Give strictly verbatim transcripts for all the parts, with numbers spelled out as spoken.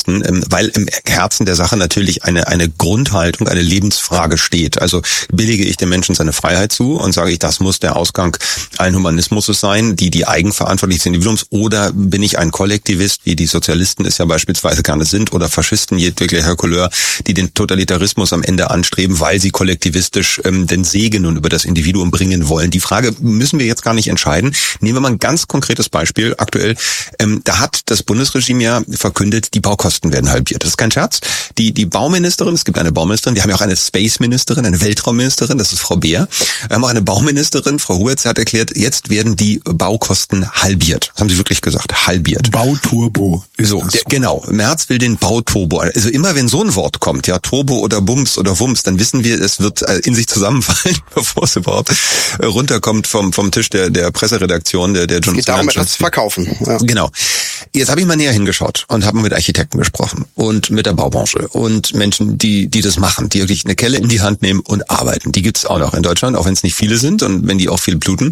betrachten, weil im Herzen der Sache natürlich eine eine Grundhaltung, eine Lebensfrage steht. Also billige ich dem Menschen seine Freiheit zu und sage ich, das muss der Ausgang allen Humanismus sein, die die Eigenverantwortlichkeit des Individuums, oder bin ich ein Kollektivist, wie die Sozialisten es ja beispielsweise gerne sind, oder Faschisten jeglicher Couleur, die den Totalitarismus am Ende anstreben, weil sie kollektivistisch ähm, den Segen nun über das Individuum bringen wollen. Die Frage müssen wir jetzt gar nicht entscheiden. Nehmen wir mal ein ganz konkretes Beispiel. Aktuell, ähm, da hat das Bundesregime ja verkündet, die Baukosten werden halbiert. Das ist kein Scherz. Die die Bauministerin, es gibt eine Bauministerin, wir haben ja auch eine Space-Ministerin, eine Weltraumministerin, das ist Frau Beer. Wir haben auch eine Bauministerin, Frau Huberts, hat erklärt, jetzt werden die Baukosten halbiert. Das haben sie wirklich gesagt, halbiert. Bauturbo. So, der, genau. Merz will den Bauturbo. Also immer wenn so ein Wort kommt, ja, Turbo oder Bums oder Wumms, dann wissen wir, es wird in sich zusammenfallen, bevor es überhaupt runterkommt vom vom Tisch der der Presseredaktion, der der Journalisten. Es geht darum, etwas zu verkaufen. Ja. Genau. Jetzt habe ich mal näher hingeschaut und habe mit Architekten gesprochen und mit der Baubranche und Menschen, die die das machen, die wirklich eine Kelle in die Hand nehmen und arbeiten. Die gibt's auch noch in Deutschland, auch wenn es nicht viele sind und wenn die auch viel bluten.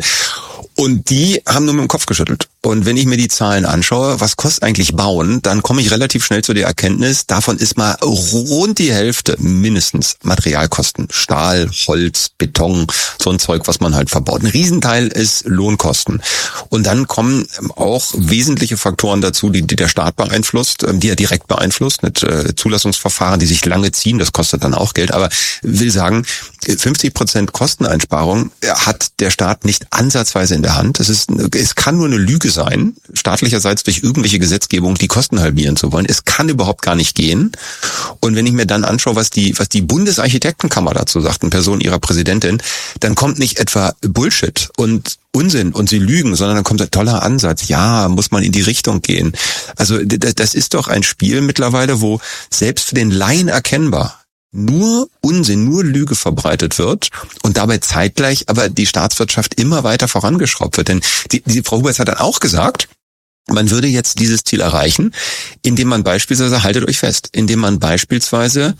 Und die haben nur mit dem Kopf geschüttelt. Und wenn ich mir die Zahlen anschaue, was kostet eigentlich Bauen, dann komme ich relativ schnell zu der Erkenntnis, davon ist mal rund die Hälfte mindestens Materialkosten. Stahl, Holz, Beton, so ein Zeug, was man halt verbaut. Ein Riesenteil ist Lohnkosten. Und dann kommen auch wesentliche Faktoren dazu, die, die der Staat beeinflusst, die er direkt beeinflusst, mit äh, Zulassungsverfahren, die sich lange ziehen, das kostet dann auch Geld. Aber will sagen, fünfzig Prozent Kosteneinsparung hat der Staat nicht ansatzweise in der Hand. Es ist, es kann nur eine Lüge sein, staatlicherseits durch irgendwelche Gesetzgebung die Kosten halbieren zu wollen. Es kann überhaupt gar nicht gehen. Und wenn ich mir dann anschaue, was die, was die Bundesarchitektenkammer dazu sagt, in Person ihrer Präsidentin, dann kommt nicht etwa Bullshit und Unsinn und sie lügen, sondern dann kommt ein toller Ansatz. Ja, muss man in die Richtung gehen. Also das ist doch ein Spiel mittlerweile, wo selbst für den Laien erkennbar nur Unsinn, nur Lüge verbreitet wird und dabei zeitgleich aber die Staatswirtschaft immer weiter vorangeschraubt wird. Denn die, die Frau Huberts hat dann auch gesagt, man würde jetzt dieses Ziel erreichen, indem man beispielsweise, haltet euch fest, indem man beispielsweise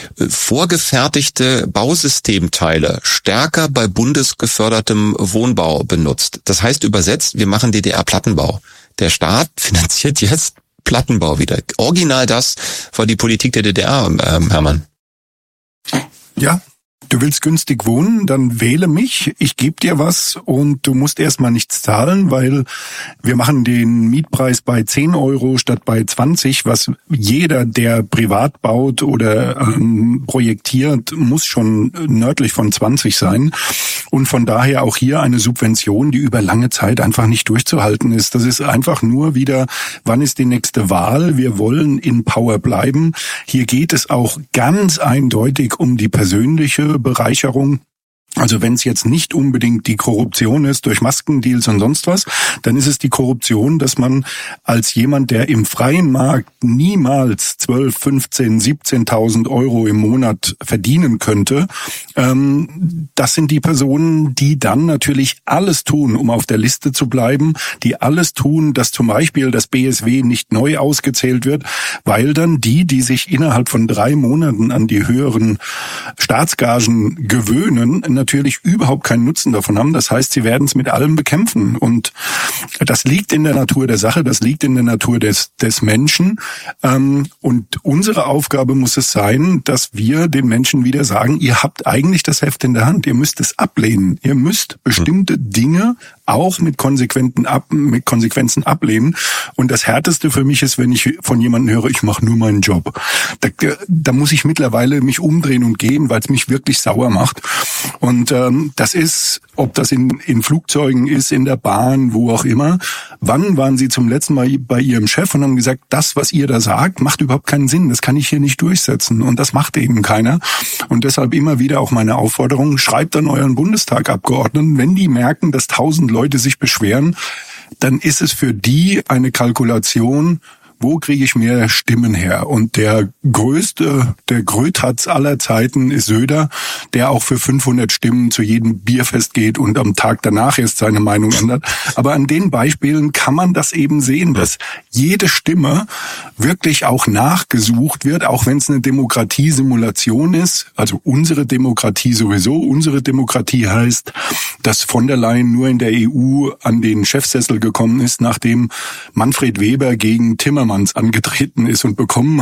vorgefertigte Bausystemteile stärker bei bundesgefördertem Wohnbau benutzt. Das heißt übersetzt, wir machen D D R-Plattenbau. Der Staat finanziert jetzt Plattenbau wieder. Original das war die Politik der D D R, ähm, Hermann. Ja, du willst günstig wohnen, dann wähle mich, ich gebe dir was und du musst erstmal nichts zahlen, weil wir machen den Mietpreis bei zehn Euro statt bei zwanzig, was jeder, der privat baut oder ähm, projektiert, muss schon nördlich von zwanzig sein. Und von daher auch hier eine Subvention, die über lange Zeit einfach nicht durchzuhalten ist. Das ist einfach nur wieder, wann ist die nächste Wahl? Wir wollen in Power bleiben. Hier geht es auch ganz eindeutig um die persönliche Bereicherung. Also wenn es jetzt nicht unbedingt die Korruption ist durch Maskendeals und sonst was, dann ist es die Korruption, dass man als jemand, der im freien Markt niemals zwölf, fünfzehn, siebzehntausend Euro im Monat verdienen könnte, ähm, das sind die Personen, die dann natürlich alles tun, um auf der Liste zu bleiben, die alles tun, dass zum Beispiel das B S W nicht neu ausgezählt wird, weil dann die, die sich innerhalb von drei Monaten an die höheren Staatsgagen gewöhnen, natürlich überhaupt keinen Nutzen davon haben. Das heißt, sie werden es mit allem bekämpfen. Und das liegt in der Natur der Sache, das liegt in der Natur des, des Menschen. Und unsere Aufgabe muss es sein, dass wir den Menschen wieder sagen, ihr habt eigentlich das Heft in der Hand, ihr müsst es ablehnen. Ihr müsst bestimmte Dinge auch mit Konsequenzen, ab, mit Konsequenzen ablehnen. Und das Härteste für mich ist, wenn ich von jemandem höre, ich mache nur meinen Job. Da, da muss ich mittlerweile mich umdrehen und gehen, weil es mich wirklich sauer macht. Und ähm, das ist, ob das in, in Flugzeugen ist, in der Bahn, wo auch immer. Wann waren Sie zum letzten Mal bei Ihrem Chef und haben gesagt, das, was ihr da sagt, macht überhaupt keinen Sinn. Das kann ich hier nicht durchsetzen. Und das macht eben keiner. Und deshalb immer wieder auch meine Aufforderung, schreibt an euren Bundestagabgeordneten, wenn die merken, dass tausend Leute sich beschweren, dann ist es für die eine Kalkulation, wo kriege ich mehr Stimmen her? Und der größte, der Grötatz aller Zeiten ist Söder, der auch für fünfhundert Stimmen zu jedem Bierfest geht und am Tag danach erst seine Meinung ändert. Aber an den Beispielen kann man das eben sehen, dass jede Stimme wirklich auch nachgesucht wird, auch wenn es eine Demokratiesimulation ist. Also unsere Demokratie sowieso. Unsere Demokratie heißt, dass von der Leyen nur in der E U an den Chefsessel gekommen ist, nachdem Manfred Weber gegen Timmermans angetreten ist und bekommen